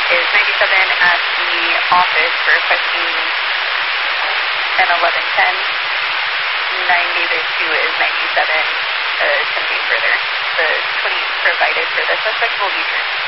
is 97 at the office for requesting an 1110. 9 David 2 is 97, attempting further. The 20 provided for the suspect will be turned.